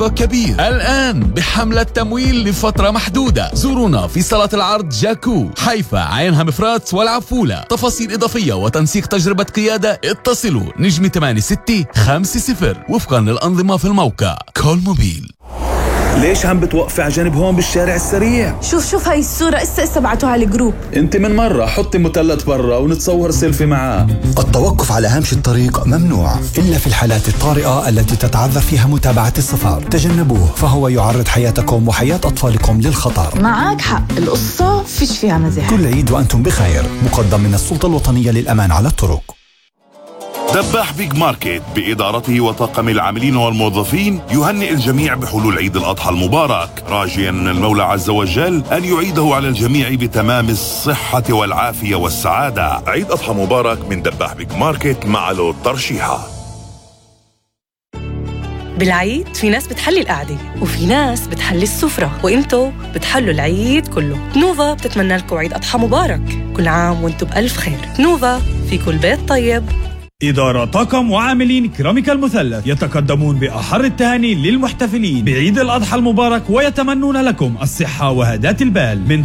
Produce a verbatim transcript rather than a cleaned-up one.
كبير الآن بحملة تمويل لفترة محدودة. زورونا في صالة العرض جاكو حيفا عينها مفرات والعفولة. تفاصيل إضافية وتنسيق تجربة قيادة اتصلوا نجمة ثمانية ستة خمسة صفر وفقا للأنظمة في الموقع. كول موبيل. ليش عم بتوقفي على جنب هون بالشارع السريع؟ شوف شوف هاي الصورة اسا اسا بعتوها على الجروب. انت من مرة حطي مثلث برا ونتصور سيلفي معاه. التوقف على هامش الطريق ممنوع إلا في الحالات الطارئة التي تتعذر فيها متابعة السفر. تجنبوه فهو يعرض حياتكم وحياة أطفالكم للخطر. معك حق، القصة فيش فيها مزاح. كل عيد وأنتم بخير. مقدم من السلطة الوطنية للأمان على الطرق. دباح بيج ماركت بإدارته وطاقم العاملين والموظفين يهنئ الجميع بحلول عيد الأضحى المبارك، راجيا من المولى عز وجل أن يعيده على الجميع بتمام الصحة والعافية والسعادة. عيد أضحى مبارك من دباح بيج ماركت مع لو ترشيحة. بالعيد في ناس بتحلي القعدة وفي ناس بتحلي السفرة، وانتو بتحلوا العيد كله. نوفا بتتمنى لكم عيد أضحى مبارك، كل عام وانتو بألف خير. نوفا في كل بيت طيب. إدارة طاقم وعاملين كراميكا المثلث يتقدمون بأحر التهاني للمحتفلين بعيد الأضحى المبارك ويتمنون لكم الصحة وهداة البال من